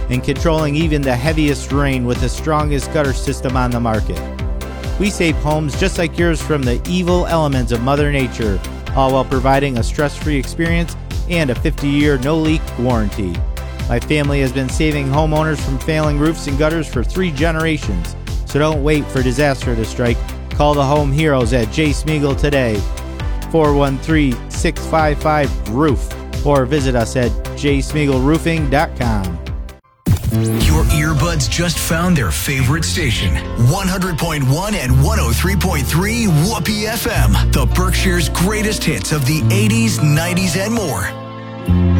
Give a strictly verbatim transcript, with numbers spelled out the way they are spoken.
and controlling even the heaviest rain with the strongest gutter system on the market. We save homes just like yours from the evil elements of Mother Nature, all while providing a stress-free experience and a fifty-year no-leak warranty. My family has been saving homeowners from failing roofs and gutters for three generations, so don't wait for disaster to strike. Call the home heroes at J. Smeagol today, four one three, six five five, roof, or visit us at j smeagol roofing dot com. Your earbuds just found their favorite station. one hundred point one and one oh three point three Whoopee F M. The Berkshire's greatest hits of the eighties, nineties, and more.